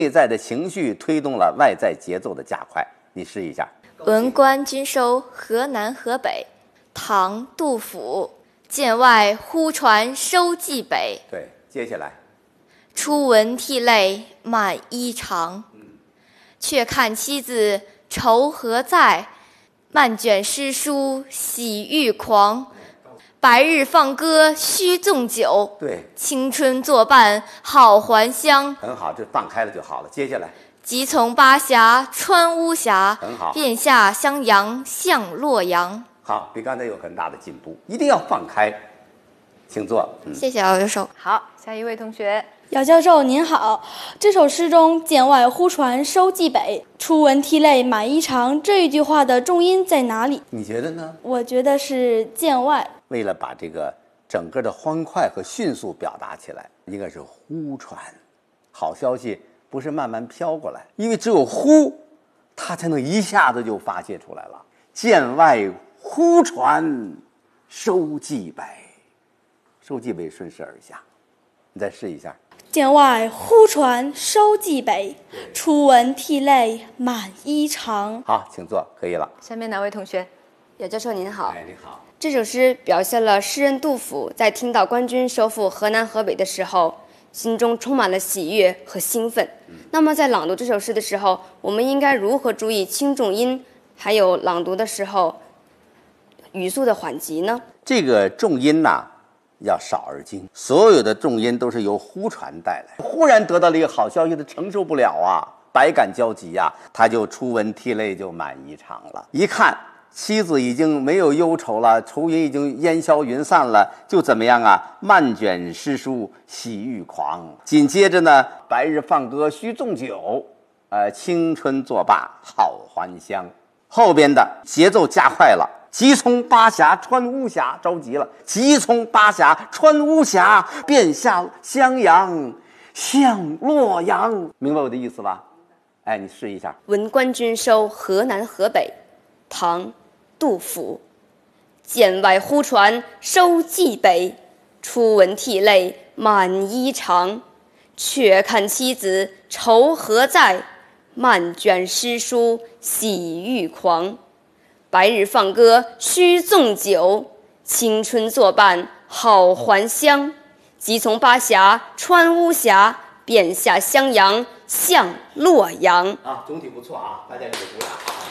内在的情绪推动了外在节奏的加快。你试一下。 文官军收河南河北，唐·杜甫。剑外忽传收蓟北。 对，接下来。 初闻涕泪满衣裳，却看妻子愁何在？漫卷诗书喜欲狂，白日放歌须纵酒。 对， 青春作伴好还乡。 很好，这放开了就好了。接下来。 即从巴峡穿巫峡， 很好， 便下襄阳向洛阳。 好，比刚才有很大的进步，一定要放开。请坐。 谢谢姚教授。 好，下一位同学。 姚教授您好，这首诗中“剑外忽传收蓟北，初闻涕泪满衣裳”这一句话的重音在哪里？ 你觉得呢？ 我觉得是剑外。 为了把这个整个的欢快和迅速表达起来，应该是忽传。好消息不是慢慢飘过来，因为只有忽，它才能一下子就发泄出来了。剑外忽传收蓟北，收蓟北顺势而下。你再试一下。 剑外忽传收蓟北，初闻涕泪满衣裳。 好，请坐，可以了。 下面哪位同学？ 姚教授您好。 哎，你好。 这首诗表现了诗人杜甫在听到官军收复河南河北的时候，心中充满了喜悦和兴奋。那么在朗读这首诗的时候，我们应该如何注意轻重音，还有朗读的时候语速的缓急呢？ 这个重音呐，要少而精，所有的重音都是由忽传带来。忽然得到了一个好消息，他承受不了啊，百感交集呀，他就初闻涕泪就满衣裳了。一看妻子已经没有忧愁了，愁云已经烟消云散了，就怎么样啊？漫卷诗书喜欲狂。紧接着呢，白日放歌须纵酒，青春作罢好还乡。后边的节奏加快了。即从巴峡穿巫峡，着急了。即从巴峡穿巫峡，便下襄阳向洛阳。明白我的意思吧？哎，你试一下。 文官军收河南河北，唐·杜甫。剑外忽传收蓟北，初闻涕泪满衣裳。却看妻子愁何在？漫卷诗书喜欲狂。白日放歌须纵酒，青春作伴好还乡。即从巴峡穿巫峡，便下襄阳向洛阳。 啊，总体不错啊，大家给鼓掌。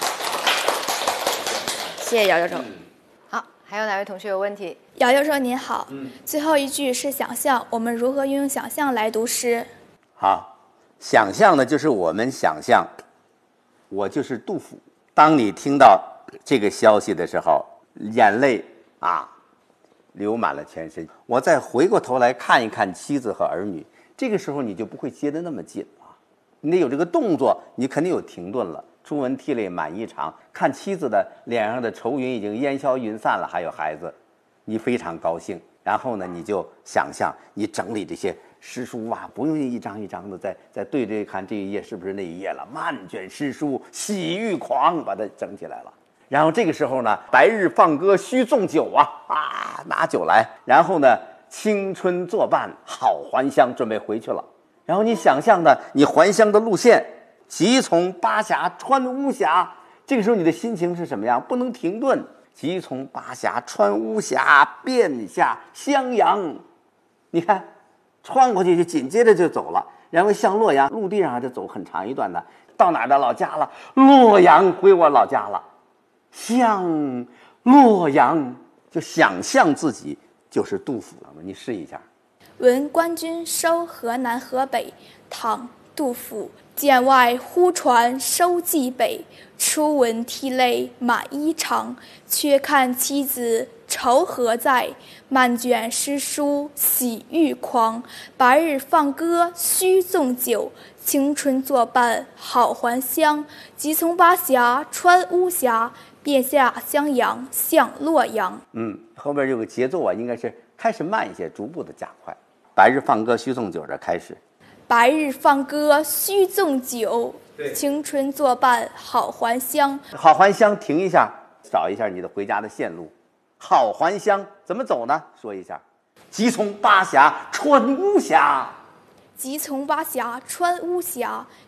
谢谢姚教授。 好，还有哪位同学有问题？ 姚教授您好。最后一句是想象，我们如何运用想象来读诗？ 好，想象呢，就是我们想象，我就是杜甫。当你听到这个消息的时候，眼泪啊流满了全身。我再回过头来看一看妻子和儿女，这个时候你就不会接得那么紧了。你得有这个动作，你肯定有停顿了。初闻涕泪满衣裳，看妻子的脸上的愁云已经烟消云散了，还有孩子，你非常高兴。然后呢，你就想象你整理这些诗书啊，不用一张一张的再对着看这一页是不是那一页了，漫卷诗书喜欲狂，把它整起来了。然后这个时候呢，白日放歌须纵酒啊，拿酒来。然后呢，青春作伴好还乡，准备回去了。然后你想象的你还乡的路线，即从巴峡穿巫峡，这个时候你的心情是什么样？不能停顿。即从巴峡穿巫峡，便下襄阳。你看，穿过去就紧接着就走了，然后向洛阳，陆地上还得走很长一段的，到哪儿的老家了？洛阳，回我老家了。向洛阳，就想象自己就是杜甫了嘛。你试一下。 闻官军收河南河北，唐·杜甫。剑外忽传收蓟北，初闻涕泪满衣裳。却看妻子愁何在？漫卷诗书喜欲狂。白日放歌须纵酒，青春作伴好还乡。即从巴峡穿巫峡，便下襄阳向洛阳。 后边有个节奏啊，应该是开始慢一些，逐步的加快。白日放歌须纵酒，这开始。 白日放歌须纵酒，青春作伴好还乡。 好还乡，停一下，找一下你的回家的线路。好还乡怎么走呢？说一下。即从巴峡穿巫峡。 即从巴峡穿巫峡，